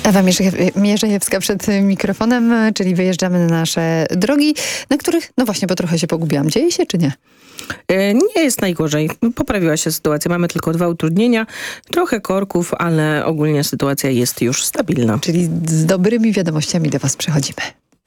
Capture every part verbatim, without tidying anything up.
Ewa Mierzejew- Mierzejewska przed mikrofonem, czyli wyjeżdżamy na nasze drogi, na których, no właśnie, bo trochę się pogubiłam. Dzieje się czy nie? Nie jest najgorzej. Poprawiła się sytuacja. Mamy tylko dwa utrudnienia, trochę korków, ale ogólnie sytuacja jest już stabilna. Czyli z dobrymi wiadomościami do was przychodzimy.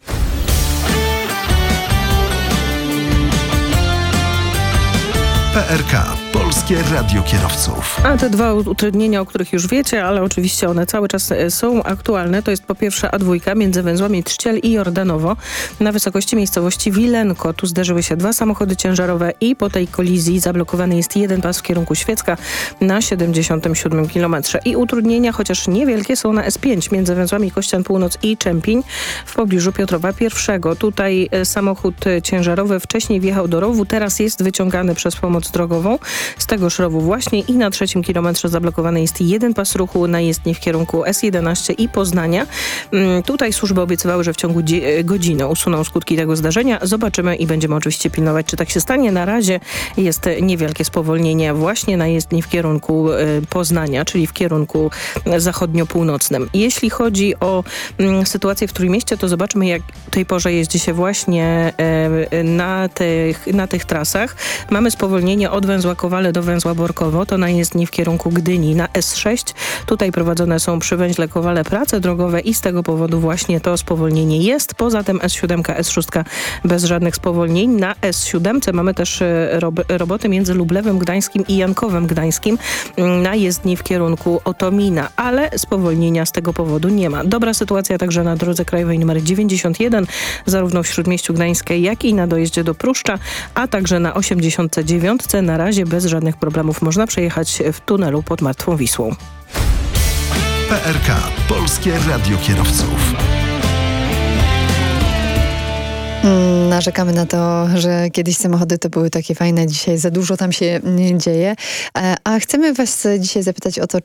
P R K. Polskie Radio Kierowców. A te dwa utrudnienia, o których już wiecie, ale oczywiście one cały czas są aktualne, to jest po pierwsze A dwa między węzłami Trzciel i Jordanowo na wysokości miejscowości Wilenko. Tu zderzyły się dwa samochody ciężarowe i po tej kolizji zablokowany jest jeden pas w kierunku Świecka na siedemdziesiątym siódmym kilometrze. I utrudnienia, chociaż niewielkie, są na S pięć między węzłami Kościan Północ i Czempiń w pobliżu Piotrowa I. Tutaj samochód ciężarowy wcześniej wjechał do rowu, teraz jest wyciągany przez pomoc drogową z tegoż rowu właśnie i na trzecim kilometrze zablokowany jest jeden pas ruchu na jezdni w kierunku S jedenaście i Poznania. Tutaj służby obiecywały, że w ciągu godziny usuną skutki tego zdarzenia. Zobaczymy i będziemy oczywiście pilnować, czy tak się stanie. Na razie jest niewielkie spowolnienie właśnie na jezdni w kierunku Poznania, czyli w kierunku zachodnio-północnym. Jeśli chodzi o sytuację w Trójmieście, to zobaczmy, jak o tej porze jeździ się właśnie na tych, na tych trasach. Mamy spowolnienie od węzła Kowale do węzła Borkowo, to na jezdni w kierunku Gdyni na S sześć. Tutaj prowadzone są przy węźle Kowale prace drogowe i z tego powodu właśnie to spowolnienie jest. Poza tym S siedem, S sześć bez żadnych spowolnień. Na S siedem mamy też rob roboty między Lublewem Gdańskim i Jankowem Gdańskim na jezdni w kierunku Otomina, ale spowolnienia z tego powodu nie ma. Dobra sytuacja także na drodze krajowej nr dziewięćdziesiąt jeden, zarówno w Śródmieściu Gdańskiej, jak i na dojeździe do Pruszcza, a także na osiemdziesiątce dziewiątce. Na razie bez żadnych problemów można przejechać w tunelu pod Martwą Wisłą. P R K. Polskie Radio Kierowców. Narzekamy na to, że kiedyś samochody to były takie fajne, dzisiaj za dużo tam się dzieje. A chcemy was dzisiaj zapytać o to,